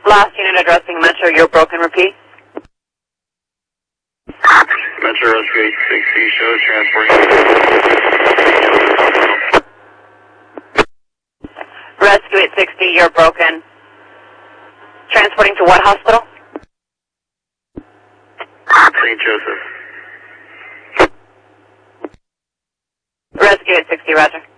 Last unit addressing Metro, you're broken, repeat. Metro Rescue 860 shows transporting. Rescue 860, you're broken. Transporting to what hospital? St. Joseph. Rescue 860, roger.